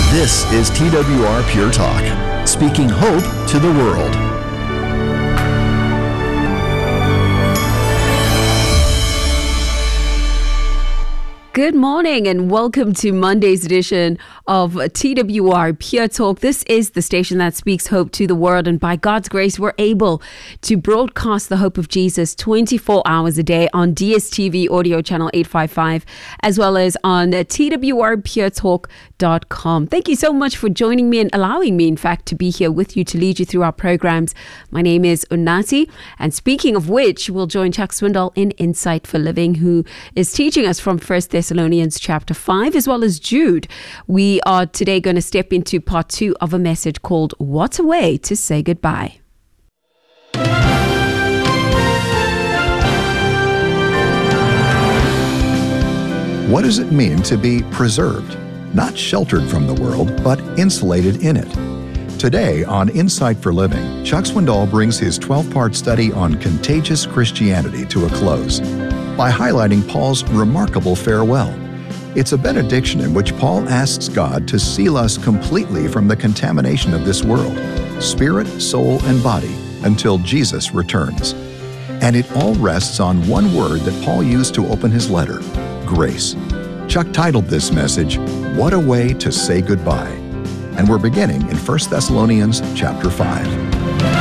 This is TWR Pure Talk, speaking hope to the world. Good morning and welcome to Monday's edition of TWR Pure Talk. This is the station that speaks hope to the world, and by God's grace, we're able to broadcast the hope of Jesus 24 hours a day on DSTV audio channel 855, as well as on twrpuretalk.com. Thank you so much for joining me and allowing me, in fact, to be here with you to lead you through our programs. My name is Unati, and speaking of which, we'll join Chuck Swindoll in Insight for Living, who is teaching us from 1 Thessalonians chapter 5, as well as Jude. We are today going to step into part 2 of a message called What a Way to Say Goodbye. What does it mean to be preserved? Not sheltered from the world, but insulated in it. Today on Insight for Living, Chuck Swindoll brings his 12-part study on contagious Christianity to a close by highlighting Paul's remarkable farewell. It's a benediction in which Paul asks God to seal us completely from the contamination of this world, spirit, soul, and body, until Jesus returns. And it all rests on one word that Paul used to open his letter: grace. Chuck titled this message, What a Way to Say Goodbye. And we're beginning in 1 Thessalonians chapter 5.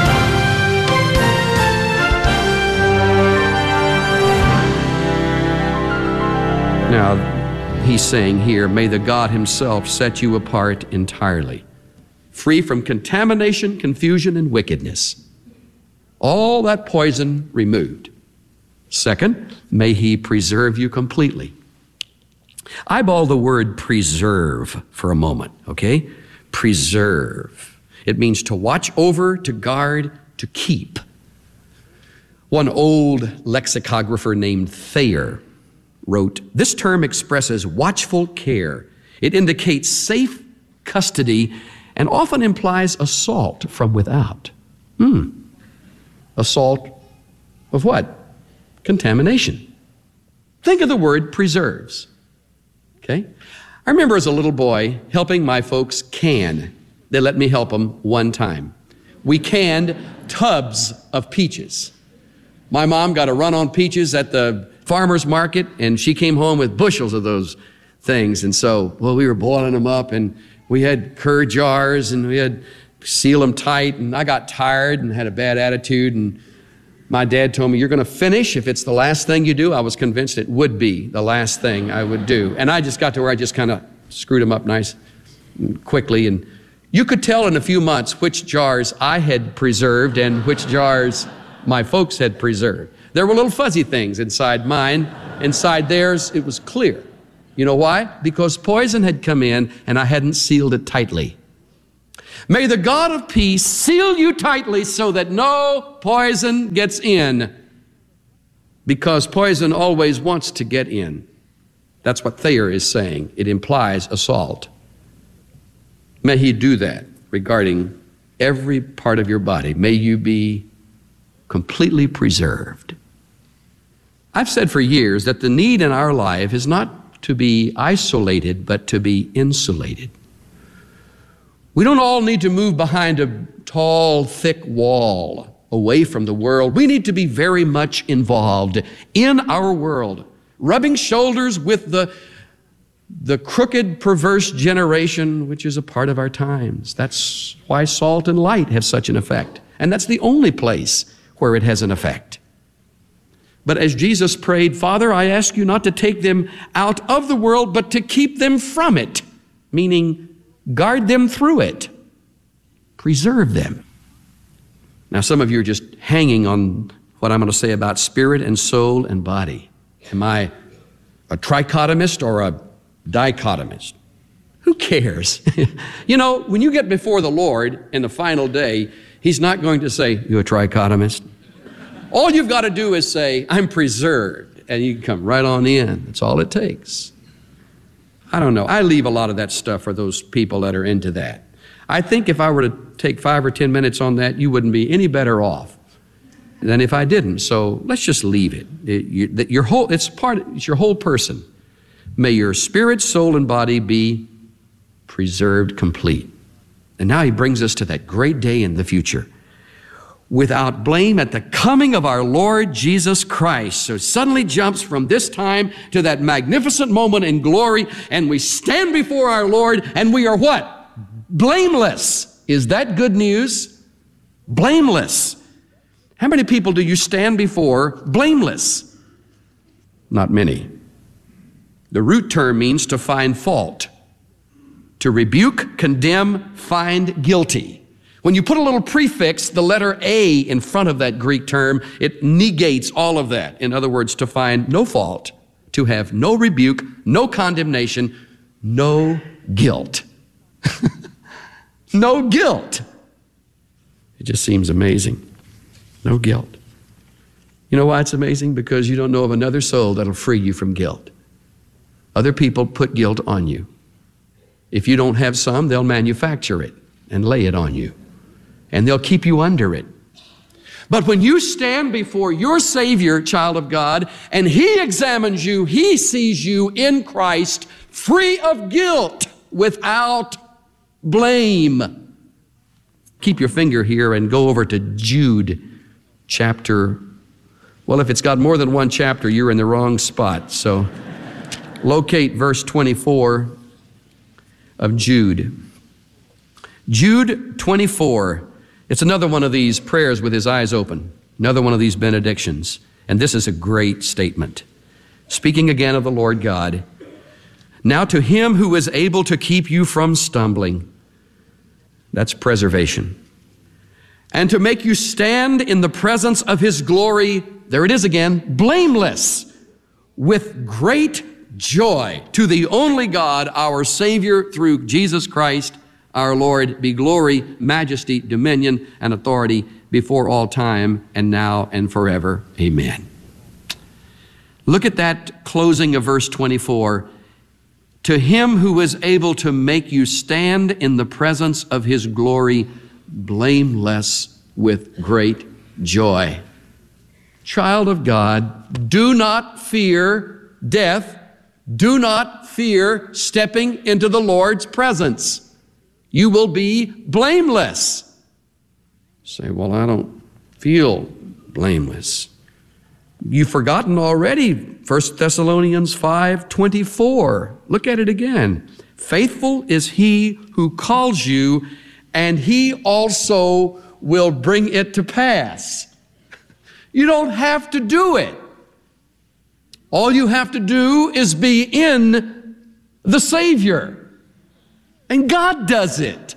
Now, he's saying here, may the God himself set you apart entirely, free from contamination, confusion, and wickedness. All that poison removed. Second, may he preserve you completely. Eyeball the word preserve for a moment, okay? Preserve. It means to watch over, to guard, to keep. One old lexicographer named Thayer wrote, this term expresses watchful care. It indicates safe custody and often implies assault from without. Assault of what? Contamination. Think of the word preserves. Okay? I remember as a little boy helping my folks can. They let me help them one time. We canned tubs of peaches. My mom got a run on peaches at the farmer's market, and she came home with bushels of those things. And so, we were boiling them up, and we had curd jars, and we had seal them tight, and I got tired and had a bad attitude, and my dad told me, you're going to finish if it's the last thing you do. I was convinced it would be the last thing I would do. And I just got to where I just kind of screwed them up nice and quickly, and you could tell in a few months which jars I had preserved and which jars my folks had preserved. There were little fuzzy things inside mine. Inside theirs, it was clear. You know why? Because poison had come in and I hadn't sealed it tightly. May the God of peace seal you tightly so that no poison gets in, because poison always wants to get in. That's what Thayer is saying. It implies assault. May he do that regarding every part of your body. May you be completely preserved. I've said for years that the need in our life is not to be isolated, but to be insulated. We don't all need to move behind a tall, thick wall away from the world. We need to be very much involved in our world, rubbing shoulders with the crooked, perverse generation, which is a part of our times. That's why salt and light have such an effect. And that's the only place where it has an effect. But as Jesus prayed, Father, I ask you not to take them out of the world, but to keep them from it, meaning guard them through it. Preserve them. Now, some of you are just hanging on what I'm going to say about spirit and soul and body. Am I a trichotomist or a dichotomist? Who cares? You know, when you get before the Lord in the final day, he's not going to say, you a trichotomist? All you've got to do is say, I'm preserved, and you can come right on in. That's all it takes. I don't know. I leave a lot of that stuff for those people that are into that. I think if I were to take 5 or 10 minutes on that, you wouldn't be any better off than if I didn't. So let's just leave it. It's your whole person. May your spirit, soul, and body be preserved. preserved, complete. And now he brings us to that great day in the future, without blame at the coming of our Lord Jesus Christ. So it suddenly jumps from this time to that magnificent moment in glory, and we stand before our Lord, and we are what? Blameless. Is that good news? Blameless. How many people do you stand before blameless? Not many. The root term means to find fault, to rebuke, condemn, find guilty. When you put a little prefix, the letter A, in front of that Greek term, it negates all of that. In other words, to find no fault, to have no rebuke, no condemnation, no guilt. No guilt. It just seems amazing. No guilt. You know why it's amazing? Because you don't know of another soul that'll free you from guilt. Other people put guilt on you. If you don't have some, they'll manufacture it and lay it on you. And they'll keep you under it. But when you stand before your Savior, child of God, and He examines you, He sees you in Christ, free of guilt, without blame. Keep your finger here and go over to Jude chapter. Well, if it's got more than one chapter, you're in the wrong spot. So locate verse 24 of Jude. Jude 24. It's another one of these prayers with his eyes open, another one of these benedictions. And this is a great statement. Speaking again of the Lord God, now to Him who is able to keep you from stumbling, that's preservation, and to make you stand in the presence of His glory, there it is again, blameless, with great joy, to the only God, our Savior, through Jesus Christ, our Lord, be glory, majesty, dominion, and authority before all time, and now and forever. Amen. Look at that closing of verse 24. To Him who is able to make you stand in the presence of His glory, blameless with great joy. Child of God, do not fear death. Do not fear stepping into the Lord's presence. You will be blameless. Say, well, I don't feel blameless. You've forgotten already 1 Thessalonians 5:24. Look at it again. Faithful is He who calls you, and He also will bring it to pass. You don't have to do it. All you have to do is be in the Savior. And God does it.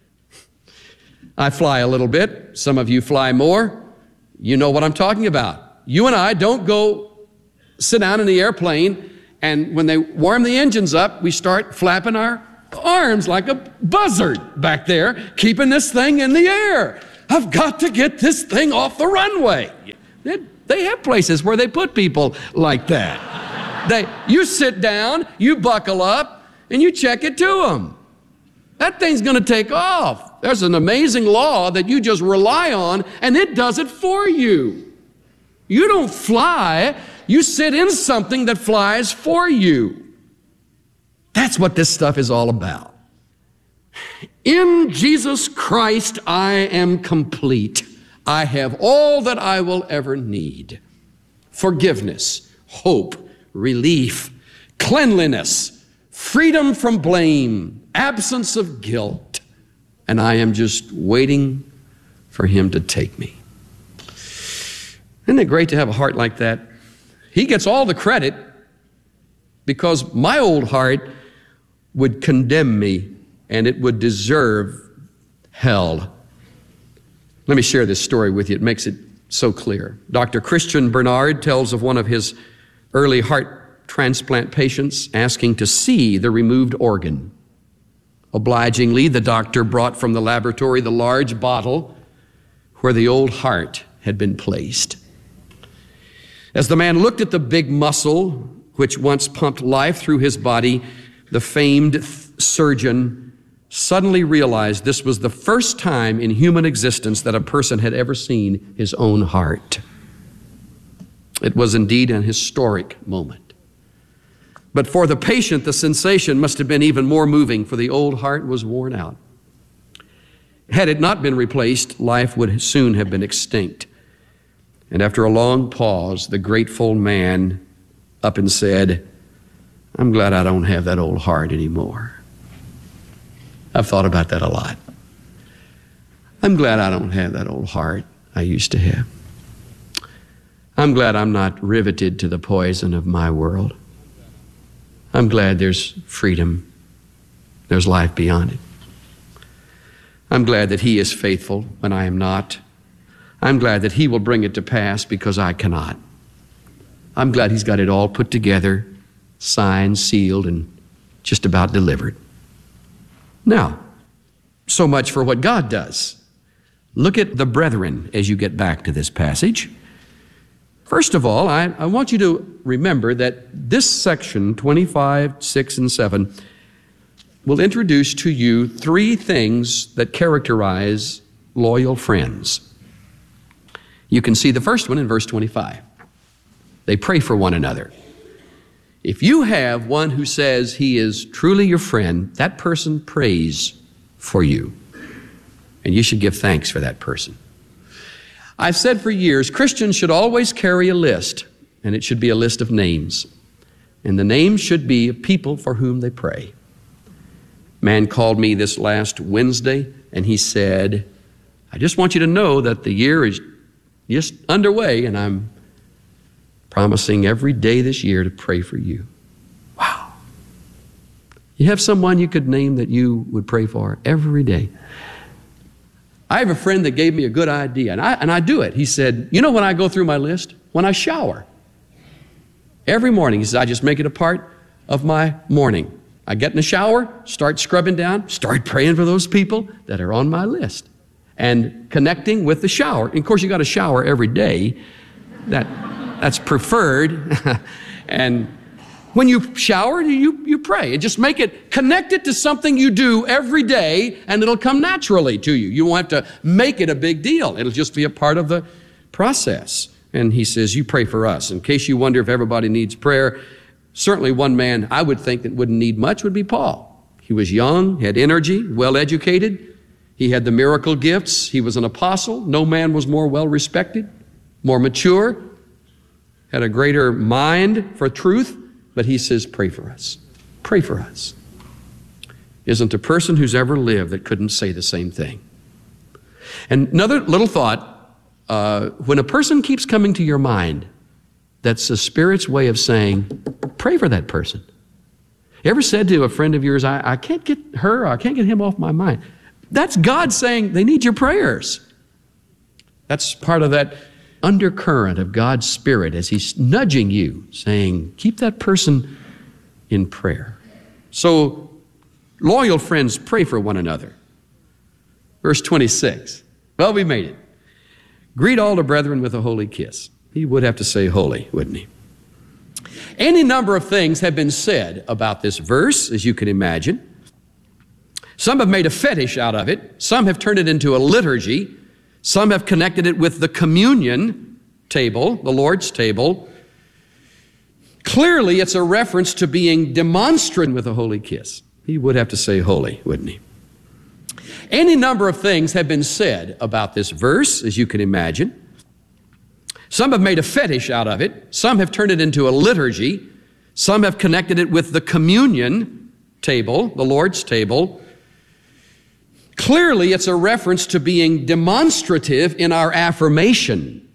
I fly a little bit. Some of you fly more. You know what I'm talking about. You and I don't go sit down in the airplane, and when they warm the engines up, we start flapping our arms like a buzzard back there, keeping this thing in the air. I've got to get this thing off the runway. They have places where they put people like that. You sit down, you buckle up, and you check it to them. That thing's going to take off. There's an amazing law that you just rely on, and it does it for you. You don't fly. You sit in something that flies for you. That's what this stuff is all about. In Jesus Christ, I am complete. I have all that I will ever need. Forgiveness, hope, relief, cleanliness, freedom from blame, absence of guilt, and I am just waiting for Him to take me. Isn't it great to have a heart like that? He gets all the credit because my old heart would condemn me and it would deserve hell. Let me share this story with you. It makes it so clear. Dr. Christian Bernard tells of one of his early heart transplant patients asking to see the removed organ. Obligingly, the doctor brought from the laboratory the large bottle where the old heart had been placed. As the man looked at the big muscle which once pumped life through his body, the famed surgeon suddenly realized this was the first time in human existence that a person had ever seen his own heart. It was indeed an historic moment. But for the patient, the sensation must have been even more moving, for the old heart was worn out. Had it not been replaced, life would soon have been extinct. And after a long pause, the grateful man up and said, I'm glad I don't have that old heart anymore. I've thought about that a lot. I'm glad I don't have that old heart I used to have. I'm glad I'm not riveted to the poison of my world. I'm glad there's freedom. There's life beyond it. I'm glad that He is faithful when I am not. I'm glad that He will bring it to pass because I cannot. I'm glad He's got it all put together, signed, sealed, and just about delivered. Now, so much for what God does. Look at the brethren as you get back to this passage. First of all, I want you to remember that this section, 25, 6, and 7, will introduce to you three things that characterize loyal friends. You can see the first one in verse 25. They pray for one another. If you have one who says he is truly your friend, that person prays for you. And you should give thanks for that person. I've said for years, Christians should always carry a list, and it should be a list of names. And the names should be of people for whom they pray. Man called me this last Wednesday, and he said, I just want you to know that the year is just underway, and I'm promising every day this year to pray for you. Wow. You have someone you could name that you would pray for every day. I have a friend that gave me a good idea, and I do it. He said, you know when I go through my list? When I shower. Every morning, he says, I just make it a part of my morning. I get in the shower, start scrubbing down, start praying for those people that are on my list, and connecting with the shower. And of course, you got to shower every day. That's preferred. And when you shower, you pray. And just make it, connect it to something you do every day, and it'll come naturally to you. You won't have to make it a big deal. It'll just be a part of the process. And he says, you pray for us. In case you wonder if everybody needs prayer, certainly one man I would think that wouldn't need much would be Paul. He was young, had energy, well-educated. He had the miracle gifts. He was an apostle. No man was more well-respected, more mature, had a greater mind for truth. But he says, pray for us. Pray for us. Isn't a person who's ever lived that couldn't say the same thing. And another little thought, when a person keeps coming to your mind, that's the Spirit's way of saying, pray for that person. You ever said to a friend of yours, I can't get her, or I can't get him off my mind? That's God saying they need your prayers. That's part of that undercurrent of God's Spirit as He's nudging you, saying, keep that person in prayer. So, loyal friends pray for one another. Verse 26. Well, we made it. Greet all the brethren with a holy kiss. He would have to say holy, wouldn't he? Any number of things have been said about this verse, as you can imagine. Some have made a fetish out of it. Some have turned it into a liturgy. Some have connected it with the communion table, the Lord's table. Clearly, it's a reference to being demonstrated with a holy kiss. He would have to say holy, wouldn't he? Any number of things have been said about this verse, as you can imagine. Some have made a fetish out of it. Some have turned it into a liturgy. Some have connected it with the communion table, the Lord's table. Clearly, it's a reference to being demonstrative in our affirmation.